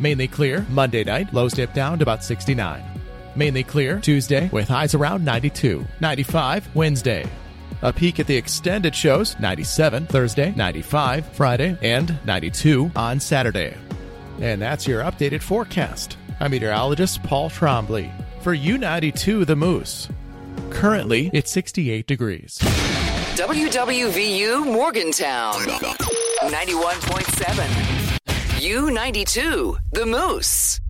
Mainly clear Monday night, lows dip down to about 69. Mainly clear Tuesday with highs around 92. 95 Wednesday. A peek at the extended shows, 97 Thursday, 95 Friday, and 92 on Saturday. And that's your updated forecast. I'm meteorologist Paul Trombley for U92 The Moose. Currently, it's 68 degrees. WWVU Morgantown, 91.7. U92 The Moose.